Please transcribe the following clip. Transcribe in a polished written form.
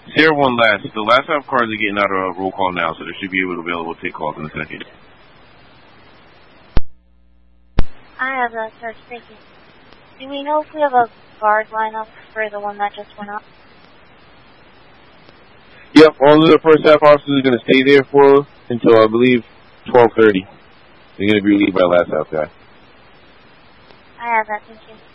Sierra 1 last. The last half cards are getting out of roll call now, so they should be able to available to take calls in a second. I have that, sir. Thank you. Do we know if we have a guard lineup for the one that just went up? Yep, all of the first half officers are going to stay there for until, I believe, 12:30. They're going to be relieved by last half guy. I have that. Thank you.